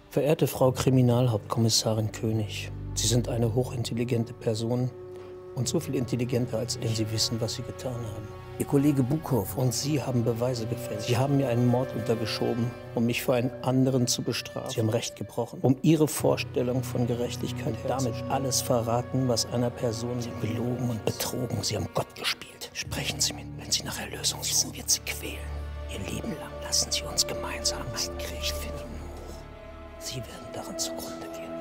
Verehrte Frau Kriminalhauptkommissarin König, Sie sind eine hochintelligente Person und so viel intelligenter als wenn Sie wissen, was Sie getan haben. Ihr Kollege Bukow und Sie haben Beweise gefälscht. Sie haben mir einen Mord untergeschoben, um mich für einen anderen zu bestrafen. Sie haben Recht gebrochen, um Ihre Vorstellung von Gerechtigkeit damit alles verraten, was einer Person Sie belogen und betrogen. Sie haben Gott gespielt. Sprechen Sie mit, wenn Sie nach Erlösung suchen, wird Sie quälen. Ihr Leben lang lassen Sie uns gemeinsam ein Gericht finden. Sie werden daran zugrunde gehen.